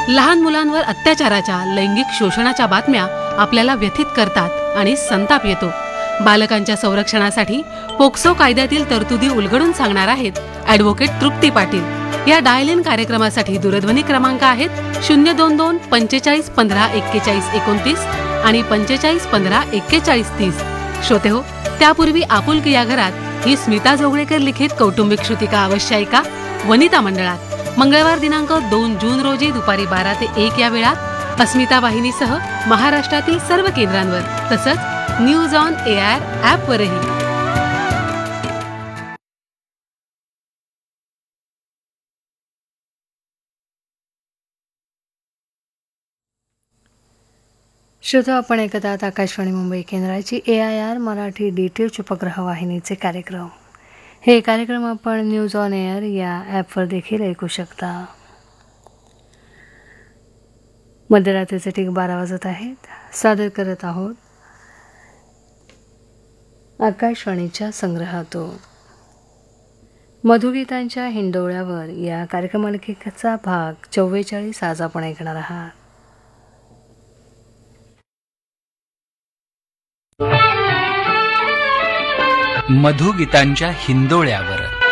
लहान मुलांवर अत्याचाराच्या, लैंगिक शोषणाच्या बातम्या आपल्याला व्यथित करतात आणि संताप येतो. बालकांच्या संरक्षणासाठी पोक्सो कायद्यातील तरतुदी उलगडून सांगणार आहेत ॲडव्होकेट तृप्ती पाटील. या डायल इन कार्यक्रमासाठी दूरध्वनी क्रमांक आहेत 022 45 15 41 29 आणि 45 15 41 30. श्रोते हो, त्यापूर्वी आपुलकी या घरात ही स्मिता जोगळेकर लिखित कौटुंबिक श्रुतिका अवश्य ऐका. वनिता मंडळात मंगळवार दिनांक 2 जून रोजी दुपारी 12 ते 1 या वेळात अस्मिता वाहिनीसह महाराष्ट्रातील सर्व केंद्रांवर, तसंच न्यूज ऑन एआर ॲपवरही. श्रोता, आपण ऐकत आहात आकाशवाणी मुंबई केंद्राची AIR मराठी DTH उपग्रह वाहिनीचे कार्यक्रम. हे कार्यक्रम आपण न्यूज ऑन एअर या ॲपवर देखील ऐकू शकता. मध्यरात्रीचे ठीक 12 वाजत आहेत. सादर करत आहोत आकाशवाणीच्या संग्रहातून मधुगीतांच्या हिंडोळ्यावर या कार्यक्रमालिकेचा भाग 44 आज आपण ऐकणार आहात. मधुगीतांच्या हिंदोळ्यावर.